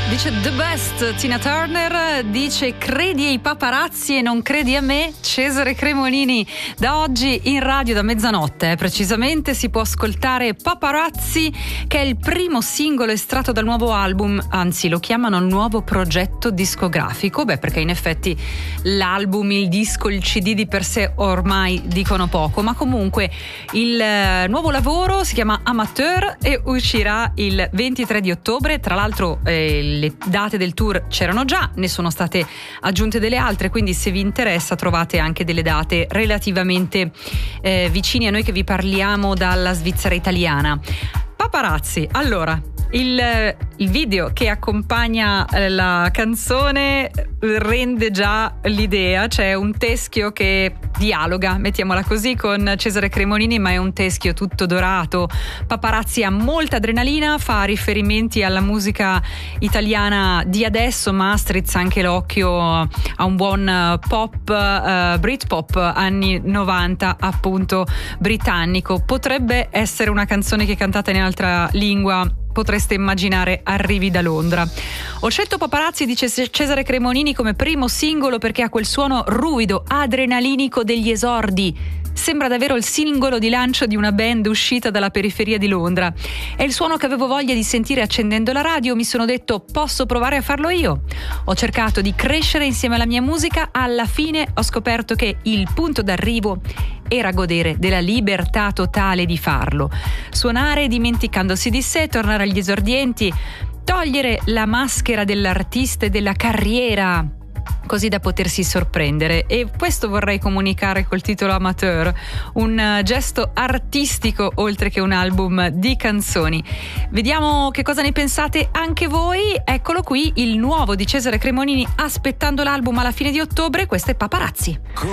Dice The Best, Tina Turner, dice credi ai paparazzi e non credi a me, Cesare Cremonini. Da oggi in radio da mezzanotte, precisamente, si può ascoltare Paparazzi, che è il primo singolo estratto dal nuovo album, anzi lo chiamano il nuovo progetto discografico, perché in effetti l'album, il disco, il CD di per sé ormai dicono poco, ma comunque il nuovo lavoro si chiama Amateur e uscirà il 23 di ottobre, tra l'altro le date del tour c'erano già, ne sono state aggiunte delle altre, quindi se vi interessa trovate anche delle date relativamente vicine a noi che vi parliamo dalla Svizzera italiana. Paparazzi, allora il video che accompagna la canzone rende già l'idea, c'è un teschio che dialoga, mettiamola così, con Cesare Cremonini, ma è un teschio tutto dorato. Paparazzi ha molta adrenalina, fa riferimenti alla musica italiana di adesso, ma strizza anche l'occhio a un buon pop, Britpop anni 90, appunto britannico. Potrebbe essere una canzone che cantate in altra lingua, potreste immaginare arrivi da Londra. Ho scelto Paparazzi, dice Cesare Cremonini, come primo singolo perché ha quel suono ruvido, adrenalinico degli esordi. Sembra davvero il singolo di lancio di una band uscita dalla periferia di Londra. È il suono che avevo voglia di sentire accendendo la radio. Mi sono detto, posso provare a farlo io. Ho cercato di crescere insieme alla mia musica. Alla fine ho scoperto che il punto d'arrivo era godere della libertà totale di farlo. Suonare dimenticandosi di sé, tornare agli esordienti, togliere la maschera dell'artista e della carriera, così da potersi sorprendere. E questo vorrei comunicare col titolo Amateur, un gesto artistico oltre che un album di canzoni. Vediamo che cosa ne pensate anche voi. Eccolo qui, il nuovo di Cesare Cremonini, aspettando l'album alla fine di ottobre. Questo è Paparazzi.